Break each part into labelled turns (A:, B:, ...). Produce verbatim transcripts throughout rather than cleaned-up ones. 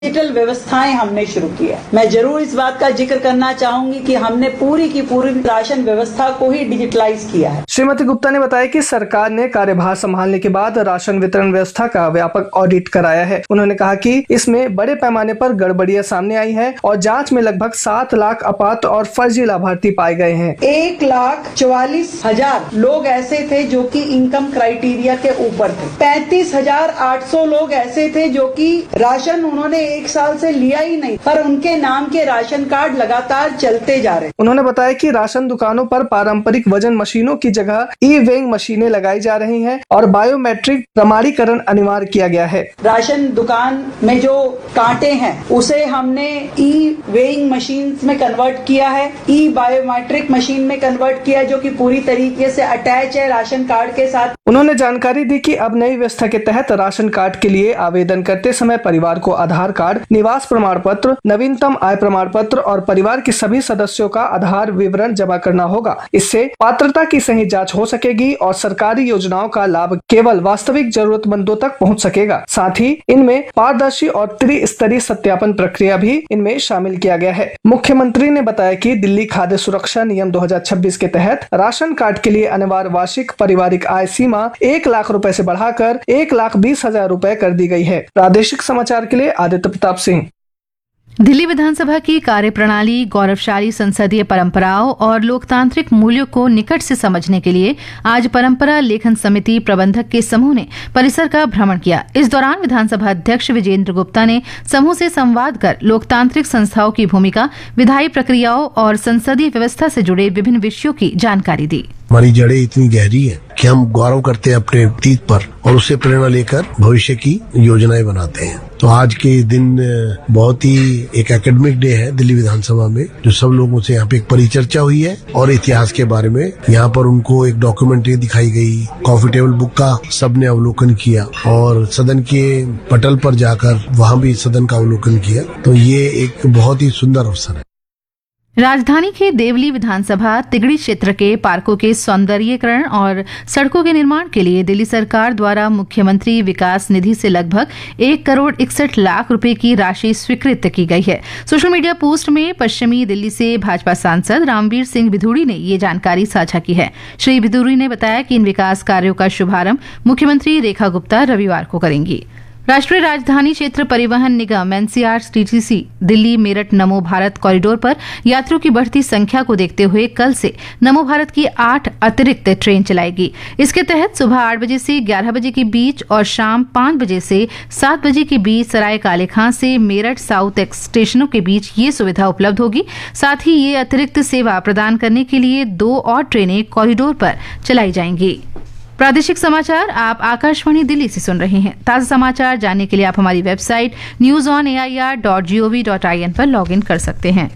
A: Digital व्यवस्थाएं हमने शुरू की है। मैं जरूर इस बात का जिक्र करना चाहूंगी कि हमने पूरी की पूरी राशन व्यवस्था को ही डिजिटलाइज किया है।
B: श्रीमती गुप्ता ने बताया कि सरकार ने कार्यभार संभालने के बाद राशन वितरण व्यवस्था का व्यापक ऑडिट कराया है। उन्होंने कहा कि इसमें बड़े पैमाने पर गड़बड़ियां सामने आई हैं और जांच में लगभग सात लाख अपात्र और फर्जी लाभार्थी पाए गए हैं।
A: एक लाख चौवालीस हजार लोग ऐसे थे जो कि इनकम क्राइटेरिया के ऊपर थे। पैंतीस हजार आठ सौ लोग ऐसे थे जो कि राशन उन्होंने एक साल से लिया ही नहीं, पर उनके नाम के राशन कार्ड लगातार चलते जा रहे।
B: उन्होंने बताया कि राशन दुकानों पर पारंपरिक वजन मशीनों की जगह ई वेइंग मशीनें लगाई जा रही हैं और बायोमेट्रिक प्रमाणीकरण अनिवार्य किया गया है।
A: राशन दुकान में जो कांटे हैं उसे हमने ई वेइंग मशीन में कन्वर्ट किया है, ई बायोमेट्रिक मशीन में कन्वर्ट किया, जो कि पूरी तरीके से अटैच है राशन कार्ड के साथ।
B: उन्होंने जानकारी दी कि अब नई व्यवस्था के तहत राशन कार्ड के लिए आवेदन करते समय परिवार को आधार कार्ड, निवास प्रमाण पत्र, नवीनतम आय प्रमाण पत्र और परिवार के सभी सदस्यों का आधार विवरण जमा करना होगा। इससे पात्रता की सही जांच हो सकेगी और सरकारी योजनाओं का लाभ केवल वास्तविक जरूरतमंदों तक पहुंच सकेगा। साथ ही इनमें पारदर्शी और त्रिस्तरीय सत्यापन प्रक्रिया भी इनमें शामिल किया गया है। मुख्यमंत्री ने बताया कि दिल्ली खाद्य सुरक्षा नियम दो हजार छब्बीस के तहत राशन कार्ड के लिए अनिवार्य वार्षिक पारिवारिक आय सीमा एक लाख रुपए से बढ़ाकर एक लाख बीस हजार रूपए कर दी गई है। प्रादेशिक समाचार के लिए आदित्य प्रताप सिंह।
C: दिल्ली विधानसभा की कार्यप्रणाली, गौरवशाली संसदीय परंपराओं और लोकतांत्रिक मूल्यों को निकट से समझने के लिए आज परंपरा लेखन समिति प्रबंधक के समूह ने परिसर का भ्रमण किया। इस दौरान विधानसभा अध्यक्ष विजेंद्र गुप्ता ने समूह से संवाद कर लोकतांत्रिक संस्थाओं की भूमिका, विधायी प्रक्रियाओं और संसदीय व्यवस्था से जुड़े विभिन्न विषयों की जानकारी दी।
D: हमारी जड़ें इतनी गहरी है कि हम गौरव करते हैं अपने अतीत पर और उससे प्रेरणा लेकर भविष्य की योजनाएं बनाते हैं। तो आज के दिन बहुत ही एक एकेडमिक डे है दिल्ली विधानसभा में, जो सब लोगों से यहाँ पे एक परिचर्चा हुई है और इतिहास के बारे में यहाँ पर उनको एक डॉक्यूमेंट्री दिखाई गई, कॉफी टेबल बुक का सबने अवलोकन किया और सदन के पटल पर जाकर वहाँ भी सदन का अवलोकन किया। तो ये एक बहुत ही सुंदर अवसर है।
C: राजधानी के देवली विधानसभा तिगड़ी क्षेत्र के पार्कों के सौंदर्यीकरण और सड़कों के निर्माण के लिए दिल्ली सरकार द्वारा मुख्यमंत्री विकास निधि से लगभग एक करोड़ इकसठ लाख रुपए की राशि स्वीकृत की गई है। सोशल मीडिया पोस्ट में पश्चिमी दिल्ली से भाजपा सांसद रामवीर सिंह बिधूड़ी ने ये जानकारी साझा की है। श्री बिधूड़ी ने बताया कि इन विकास कार्यों का शुभारंभ मुख्यमंत्री रेखा गुप्ता रविवार को करेंगी। राष्ट्रीय राजधानी क्षेत्र परिवहन निगम एनसीआरटीसी दिल्ली मेरठ नमो भारत कॉरिडोर पर यात्रियों की बढ़ती संख्या को देखते हुए कल से नमो भारत की आठ अतिरिक्त ट्रेन चलाएगी। इसके तहत सुबह आठ बजे से ग्यारह बजे के बीच और शाम पांच बजे से सात बजे के बीच सराय काले खां से मेरठ साउथ एक्स स्टेशनों के बीच ये सुविधा उपलब्ध होगी। साथ ही ये अतिरिक्त सेवा प्रदान करने के लिए दो और ट्रेनें कॉरिडोर पर चलाई जाएंगी। प्रादेशिक समाचार आप आकाशवाणी दिल्ली से सुन रहे हैं। ताजा समाचार जानने के लिए आप हमारी website news on A I R dot G O V dot I N पर लॉग इन कर सकते हैं।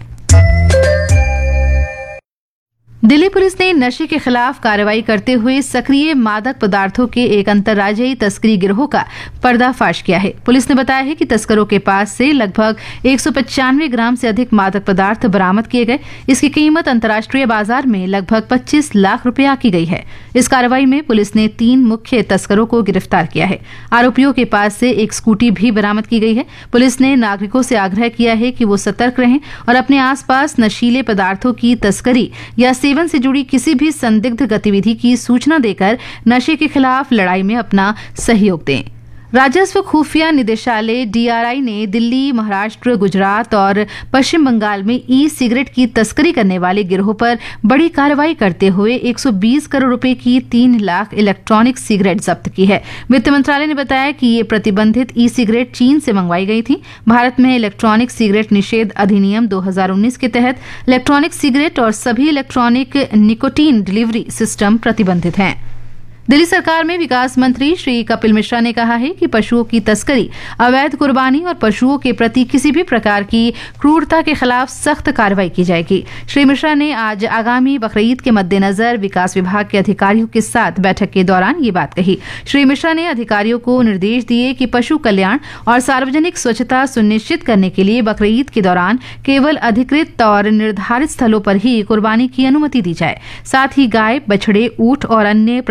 C: दिल्ली पुलिस ने नशे के खिलाफ कार्रवाई करते हुए सक्रिय मादक पदार्थों के एक अंतर्राज्यीय तस्करी गिरोह का पर्दाफाश किया है। पुलिस ने बताया है कि तस्करों के पास से लगभग एक सौ पचानवे ग्राम से अधिक मादक पदार्थ बरामद किए गए। इसकी कीमत अंतर्राष्ट्रीय बाजार में लगभग पच्चीस लाख रुपए आंकी गई है। इस कार्रवाई में पुलिस ने तीन मुख्य तस्करों को गिरफ्तार किया है। आरोपियों के पास से एक स्कूटी भी बरामद की गई है। पुलिस ने नागरिकों से आग्रह किया है कि वो सतर्क रहें और अपने आसपास नशीले पदार्थों की तस्करी या सेवन से जुड़ी किसी भी संदिग्ध गतिविधि की सूचना देकर नशे के खिलाफ लड़ाई में अपना सहयोग दें। राजस्व खुफिया निदेशालय डी आर आई ने दिल्ली, महाराष्ट्र, गुजरात और पश्चिम बंगाल में ई सिगरेट की तस्करी करने वाले गिरोह पर बड़ी कार्रवाई करते हुए एक सौ बीस करोड़ रुपए की तीन लाख इलेक्ट्रॉनिक सिगरेट जब्त की है। वित्त मंत्रालय ने बताया कि ये प्रतिबंधित ई सिगरेट चीन से मंगवाई गई थी। भारत में इलेक्ट्रॉनिक सिगरेट निषेध अधिनियम दो हजार उन्नीस के तहत इलेक्ट्रॉनिक सिगरेट और सभी इलेक्ट्रॉनिक निकोटीन डिलीवरी सिस्टम प्रतिबंधित हैं। दिल्ली सरकार में विकास मंत्री श्री कपिल मिश्रा ने कहा है कि पशुओं की तस्करी, अवैध कुर्बानी और पशुओं के प्रति किसी भी प्रकार की क्रूरता के खिलाफ सख्त कार्रवाई की जाएगी। श्री मिश्रा ने आज आगामी बकरीद के मद्देनजर विकास विभाग के अधिकारियों के साथ बैठक के दौरान ये बात कही। श्री मिश्रा ने अधिकारियों को निर्देश दिए कि पशु कल्याण और सार्वजनिक स्वच्छता सुनिश्चित करने के लिए बकरीद के दौरान केवल अधिकृत और निर्धारित स्थलों पर ही कुर्बानी की अनुमति दी जाए। साथ ही गाय, बछड़े, ऊंट और अन्य प्रतिबंधित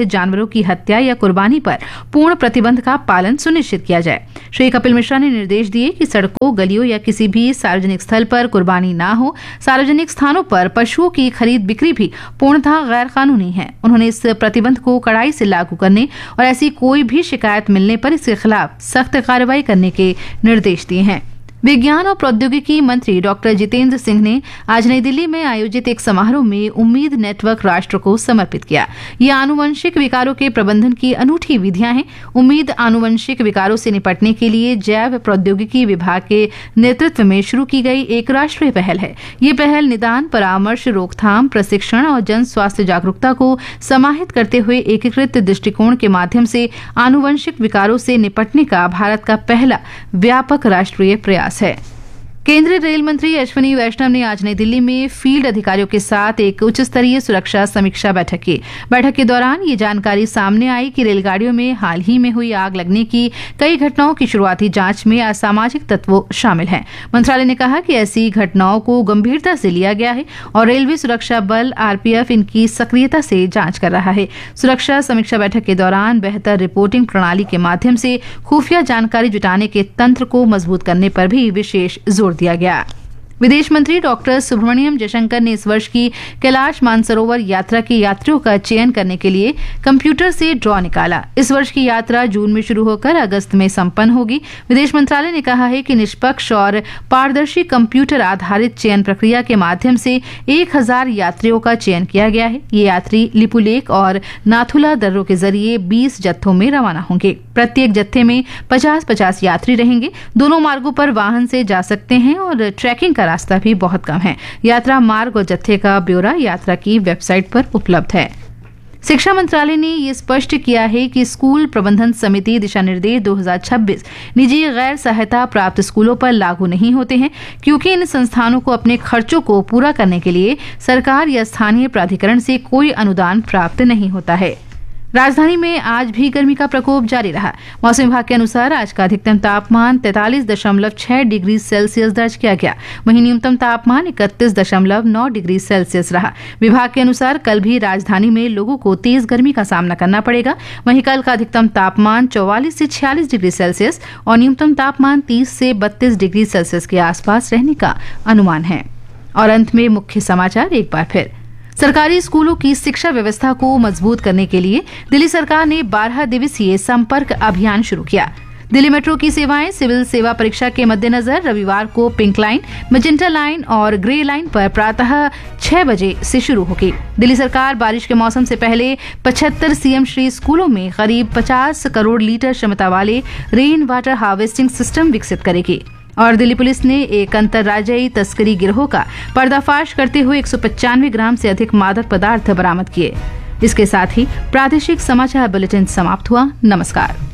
C: जानवरों की हत्या या कुर्बानी पर पूर्ण प्रतिबंध का पालन सुनिश्चित किया जाए। श्री कपिल मिश्रा ने निर्देश दिए कि सड़कों, गलियों या किसी भी सार्वजनिक स्थल पर कुर्बानी न हो। सार्वजनिक स्थानों पर पशुओं की खरीद बिक्री भी पूर्णतः गैर कानूनी है। उन्होंने इस प्रतिबंध को कड़ाई से लागू करने और ऐसी कोई भी शिकायत मिलने पर इसके खिलाफ सख्त कार्रवाई करने के निर्देश दिए हैं। विज्ञान और प्रौद्योगिकी मंत्री डॉक्टर जितेंद्र सिंह ने आज नई दिल्ली में आयोजित एक समारोह में उम्मीद नेटवर्क राष्ट्र को समर्पित किया। ये आनुवंशिक विकारों के प्रबंधन की अनूठी विधियां हैं। उम्मीद आनुवंशिक विकारों से निपटने के लिए जैव प्रौद्योगिकी विभाग के नेतृत्व में शुरू की गई एक राष्ट्रीय पहल है। ये पहल निदान, परामर्श, रोकथाम, प्रशिक्षण और जन स्वास्थ्य जागरूकता को समाहित करते हुए एकीकृत दृष्टिकोण के माध्यम से आनुवंशिक विकारों से निपटने का भारत का पहला व्यापक राष्ट्रीय प्रयास है। केंद्रीय रेल मंत्री अश्विनी वैष्णव ने आज नई दिल्ली में फील्ड अधिकारियों के साथ एक उच्च स्तरीय सुरक्षा समीक्षा बैठक की। बैठक के दौरान ये जानकारी सामने आई कि रेलगाड़ियों में हाल ही में हुई आग लगने की कई घटनाओं की शुरुआती जांच में असामाजिक तत्व शामिल हैं। मंत्रालय ने कहा कि ऐसी घटनाओं को गंभीरता से लिया गया है और रेलवे सुरक्षा बल आरपीएफ इनकी सक्रियता से जांच कर रहा है। सुरक्षा समीक्षा बैठक के दौरान बेहतर रिपोर्टिंग प्रणाली के माध्यम से खुफिया जानकारी जुटाने के तंत्र को मजबूत करने पर भी विशेष जोर दिया गया। विदेश मंत्री डॉक्टर सुब्रमण्यम जयशंकर ने इस वर्ष की कैलाश मानसरोवर यात्रा के यात्रियों का चयन करने के लिए कंप्यूटर से ड्रॉ निकाला। इस वर्ष की यात्रा जून में शुरू होकर अगस्त में संपन्न होगी। विदेश मंत्रालय ने कहा है कि निष्पक्ष और पारदर्शी कंप्यूटर आधारित चयन प्रक्रिया के माध्यम से एक हजार यात्रियों का चयन किया गया है। ये यात्री लिपुलेख और नाथुला दर्रों के जरिए बीस जत्थों में रवाना होंगे। प्रत्येक जत्थे में पचास पचास यात्री रहेंगे। दोनों मार्गों पर वाहन से जा सकते हैं और ट्रैकिंग का रास्ता भी बहुत कम है। यात्रा मार्ग और जत्थे का ब्यौरा यात्रा की वेबसाइट पर उपलब्ध है। शिक्षा मंत्रालय ने ये स्पष्ट किया है कि स्कूल प्रबंधन समिति दिशा निर्देश दो हज़ार छब्बीस निजी गैर सहायता प्राप्त स्कूलों पर लागू नहीं होते हैं, क्योंकि इन संस्थानों को अपने खर्चों को पूरा करने के लिए सरकार या स्थानीय प्राधिकरण से कोई अनुदान प्राप्त नहीं होता है। राजधानी में आज भी गर्मी का प्रकोप जारी रहा। मौसम विभाग के अनुसार आज का अधिकतम तापमान तैंतालीस दशमलव छह डिग्री सेल्सियस दर्ज किया गया। वहीं न्यूनतम तापमान इकतीस दशमलव नौ डिग्री सेल्सियस रहा। विभाग के अनुसार कल भी राजधानी में लोगों को तेज गर्मी का सामना करना पड़ेगा। वहीं कल का अधिकतम तापमान चौवालीस से छियालीस डिग्री सेल्सियस और न्यूनतम तापमान तीस से बत्तीस डिग्री सेल्सियस के आसपास रहने का अनुमान है। और अंत में मुख्य समाचार एक बार फिर। सरकारी स्कूलों की शिक्षा व्यवस्था को मजबूत करने के लिए दिल्ली सरकार ने बारह दिवसीय संपर्क अभियान शुरू किया। दिल्ली मेट्रो की सेवाएं सिविल सेवा परीक्षा के मद्देनजर रविवार को पिंक लाइन, मैजेंटा लाइन और ग्रे लाइन पर प्रातः छह बजे से शुरू होगी। दिल्ली सरकार बारिश के मौसम से पहले पचहत्तर सीएम श्री स्कूलों में करीब पचास करोड़ लीटर क्षमता वाले रेन वाटर हार्वेस्टिंग सिस्टम विकसित करेगी। और दिल्ली पुलिस ने एक अंतर्राज्यीय तस्करी गिरोह का पर्दाफाश करते हुए एक सौ पचानवे ग्राम से अधिक मादक पदार्थ बरामद किए। इसके साथ ही प्रादेशिक समाचार बुलेटिन समाप्त हुआ। नमस्कार।